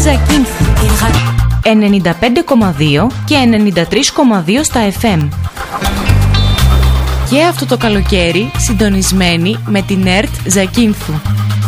Ζακίνθου 95,2 και 93,2 στα FM. Και αυτό το καλοκαίρι συντονισμένοι με την ΕΡΤ Ζακίνθου.